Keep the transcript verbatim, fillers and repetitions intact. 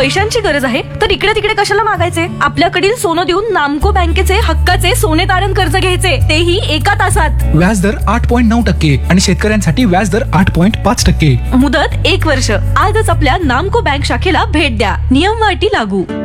पैशांची गरज आहे तर इकडे तिकडे कशाला मागायचे? आपल्याकडील सोनं देऊन नामको बँकेचे हक्काचे सोने तारण कर्ज घ्यायचे, तेही एका तासात. व्याजदर आठ पॉईंट नऊ टक्के आणि शेतकऱ्यांसाठी व्याजदर आठ पॉईंट पाच टक्के. मुदत एक वर्ष. आजच आपल्या नामको बँक शाखेला भेट द्या. नियम व अटी लागू.